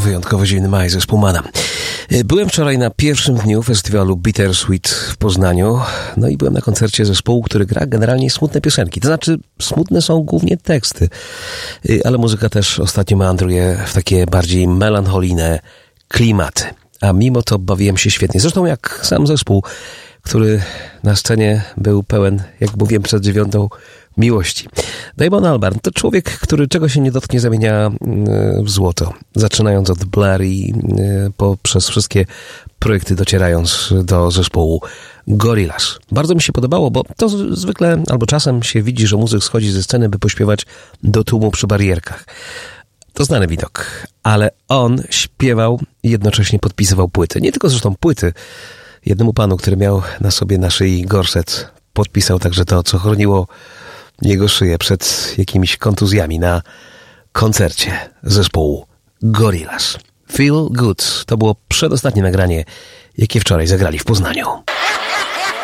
wyjątkowo zimny maj, zespół Mana. Byłem wczoraj na pierwszym dniu festiwalu Bittersweet w Poznaniu, no i byłem na koncercie zespołu, który gra generalnie smutne piosenki. To znaczy, smutne są głównie teksty, ale muzyka też ostatnio meandruje w takie bardziej melancholijne klimaty. A mimo to bawiłem się świetnie. Zresztą jak sam zespół, który na scenie był pełen, jak mówiłem przed 9, miłości. Damon Albarn to człowiek, który czego się nie dotknie, zamienia w złoto. Zaczynając od Blair i poprzez wszystkie projekty docierając do zespołu Gorillaz. Bardzo mi się podobało, bo to zwykle albo czasem się widzi, że muzyk schodzi ze sceny, by pośpiewać do tłumu przy barierkach. To znany widok, ale on śpiewał i jednocześnie podpisywał płyty. Nie tylko zresztą płyty. Jednemu panu, który miał na sobie na szyi gorset, podpisał także to, co chroniło jego szyję przed jakimiś kontuzjami na koncercie zespołu Gorillaz. Feel Good to było przedostatnie nagranie, jakie wczoraj zagrali w Poznaniu.